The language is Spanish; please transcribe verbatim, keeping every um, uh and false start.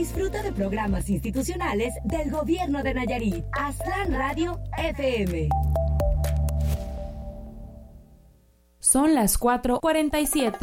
Disfruta de programas institucionales del Gobierno de Nayarit. Aztlán Radio F M. Son las cuatro cuarenta y siete.